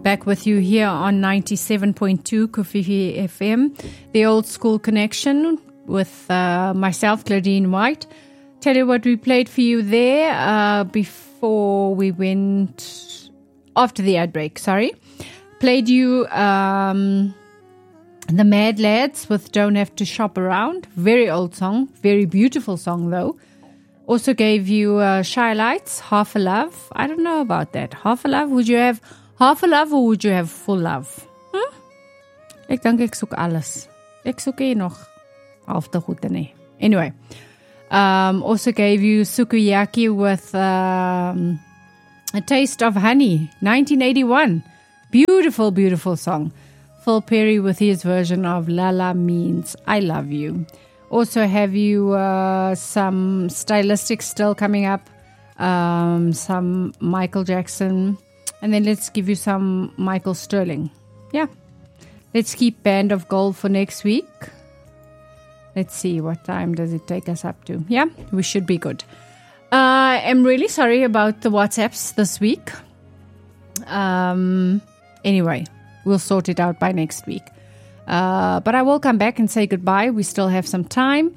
Back with you here on 97.2 Kofifi FM, the old school connection with myself, Claudine White. Tell you what we played for you there before we went, after the ad break, sorry. Played you the Mad Lads with Don't Have to Shop Around. Very old song, very beautiful song though. Also gave you Shy Lights, Half a Love. I don't know about that. Half a Love, would you have half a love or would you have full love? Ek dink ek soek alles. Ek soek nog half te goede nie. Anyway, also gave you Sukiyaki with A Taste of Honey, 1981. Beautiful, beautiful song. Phil Perry with his version of Lala Means I Love You. Also have you some Stylistics still coming up, some Michael Jackson, and then let's give you some Michael Sterling. Yeah. Let's keep Band of Gold for next week. Let's see, what time does it take us up to? Yeah, we should be good. I'm really sorry about the WhatsApps this week. Anyway, we'll sort it out by next week. But I will come back and say goodbye. We still have some time.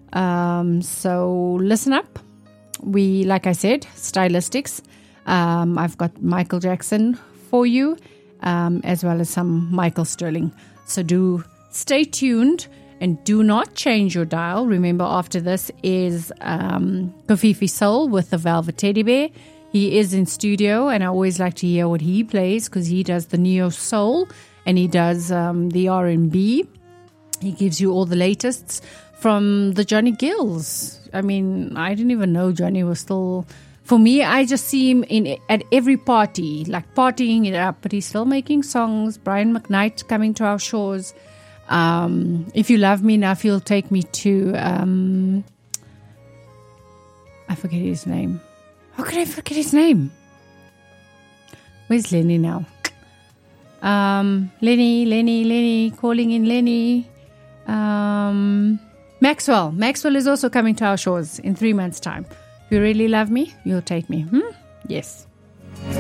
So listen up. We, like I said, Stylistics. I've got Michael Jackson for you, as well as some Michael Sterling. So do stay tuned and do not change your dial. Remember, after this is Kofifi Soul with the Velvet Teddy Bear. He is in studio, and I always like to hear what he plays because he does the neo soul and he does the R&B. He gives you all the latest from the Johnny Gills. I mean, I didn't even know Johnny was still... For me, I just see him at every party, like partying it up, but he's still making songs. Brian McKnight coming to our shores. If You Love Me Enough, You'll Take Me to... I forget his name. How could I forget his name? Where's Lenny now? Lenny, calling in Lenny. Maxwell is also coming to our shores in 3 months' time. If you really love me, you'll take me. Yes.